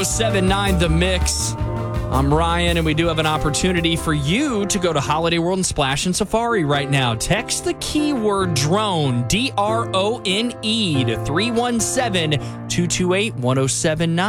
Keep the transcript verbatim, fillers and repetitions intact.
seven point nine The Mix. I'm Ryan, and we do have an opportunity for you to go to Holiday World and Splash and Safari right now. Text the keyword drone, D R O N E, to three one seven, two two eight, one oh seven nine.